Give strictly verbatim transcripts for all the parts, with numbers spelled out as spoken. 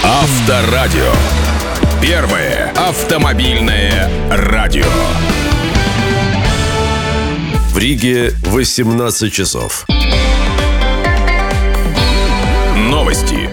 Авторадио. Первое автомобильное радио. В Риге восемнадцать часов. Новости.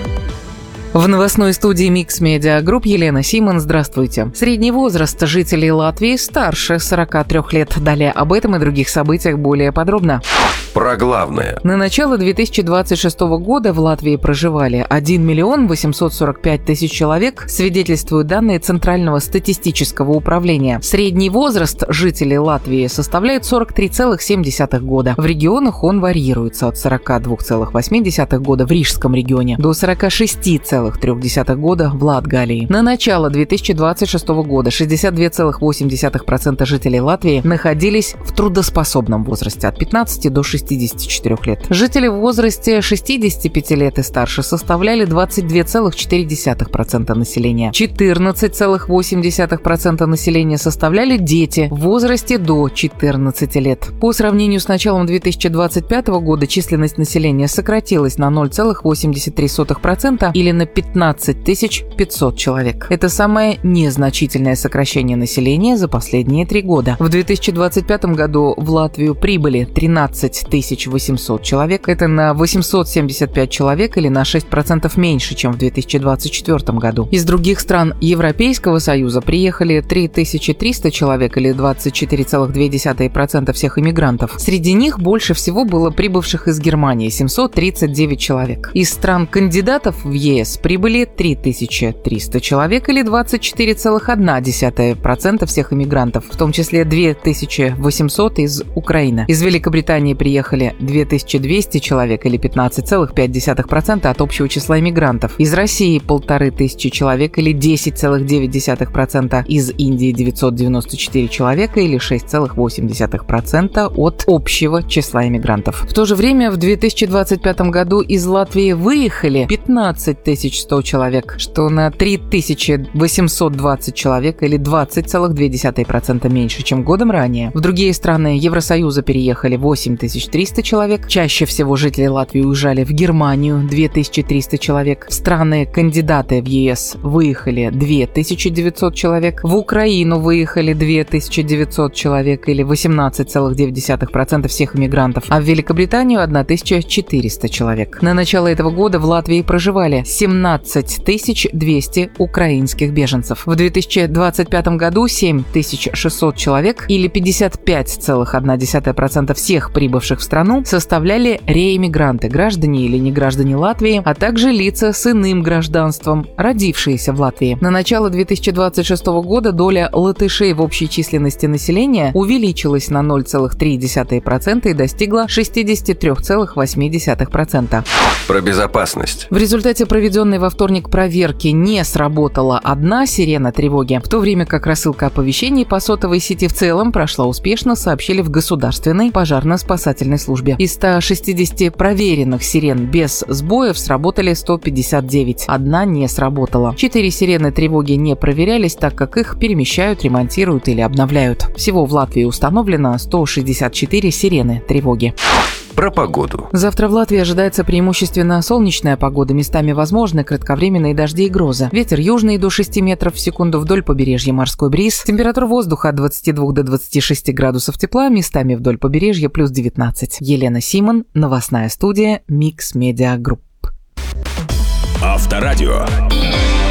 В новостной студии Mix Media Group Елена Симон. Здравствуйте. Средний возраст жителей Латвии старше сорока трёх лет. Далее об этом и других событиях более подробно. Про главное. На начало две тысячи двадцать шестого года в Латвии проживали один миллион восемьсот сорок пять тысяч человек, свидетельствуют данные Центрального статистического управления. Средний возраст жителей Латвии составляет сорок три целых семь десятых года. В регионах он варьируется от сорока двух целых восьми десятых года в Рижском регионе до сорока шести целых трёх десятых года в Латгалии. На начало две тысячи двадцать шестого года шестьдесят два целых восемь десятых процента жителей Латвии находились в трудоспособном возрасте от пятнадцати до шестидесяти четырёх лет. Жители в возрасте шестидесяти пяти лет и старше составляли двадцать два целых четыре десятых процента населения. четырнадцать целых восемь десятых процента населения составляли дети в возрасте до четырнадцати лет. По сравнению с началом две тысячи двадцать пятого года численность населения сократилась на ноль целых восемьдесят три сотых процента или на пятнадцать тысяч пятьсот человек. Это самое незначительное сокращение населения за последние три года. В две тысячи двадцать пятом году в Латвию прибыли тринадцать тысяч восемьсот человек. Это на восемьсот семьдесят пять человек или на шесть процентов меньше, чем в две тысячи двадцать четвёртом году. Из других стран Европейского Союза приехали три тысячи триста человек или двадцать четыре целых две десятых процента всех иммигрантов. Среди них больше всего было прибывших из Германии – семьсот тридцать девять человек. Из стран-кандидатов в ЕС прибыли три тысячи триста человек или двадцать четыре целых одна десятая процента всех иммигрантов, в том числе две тысячи восемьсот из Украины. Из Великобритании приехали две тысячи двести человек или пятнадцать целых пять десятых процента от общего числа иммигрантов. Из России полторы тысячи человек или десять целых девять десятых процента. Из Индии девятьсот девяносто четыре человека или шесть целых восемь десятых процента от общего числа иммигрантов. В то же время в две тысячи двадцать пятом году из Латвии выехали пятнадцать тысяч сто человек, что на три тысячи восемьсот двадцать человек или двадцать целых две десятых процента меньше, чем годом ранее. В другие страны Евросоюза переехали восемь тысяч триста человек. Чаще всего жители Латвии уезжали в Германию – две тысячи триста человек. В страны-кандидаты в ЕС выехали две тысячи девятьсот человек. В Украину выехали две тысячи девятьсот человек или восемнадцать целых девять десятых процента всех иммигрантов. А в Великобританию тысяча четыреста человек. На начало этого года в Латвии проживали семнадцать тысяч двести украинских беженцев. В две тысячи двадцать пятом году семь тысяч шестьсот человек или пятьдесят пять целых одна десятая процента всех прибывших в страну составляли реэмигранты, граждане или не граждане Латвии, а также лица с иным гражданством, родившиеся в Латвии. На начало две тысячи двадцать шестого года доля латышей в общей численности населения увеличилась на ноль целых три десятых процента и достигла шестьдесят три целых восемь десятых процента. Про безопасность. В результате проведенной во вторник проверки не сработала одна сирена тревоги, в то время как рассылка оповещений по сотовой сети в целом прошла успешно, сообщили в Государственной пожарно-спасательной службе. Из ста шестидесяти проверенных сирен без сбоев сработали сто пятьдесят девять. Одна не сработала. Четыре сирены тревоги не проверялись, так как их перемещают, ремонтируют или обновляют. Всего в Латвии установлено сто шестьдесят четыре сирены тревоги. Про погоду. Завтра в Латвии ожидается преимущественно солнечная погода. Местами возможны кратковременные дожди и грозы. Ветер южный до шести метров в секунду, вдоль побережья морской бриз. Температура воздуха от двадцати двух до двадцати шести градусов тепла, местами вдоль побережья плюс девятнадцать. Елена Симон, новостная студия Mix Media Group. Авторадио.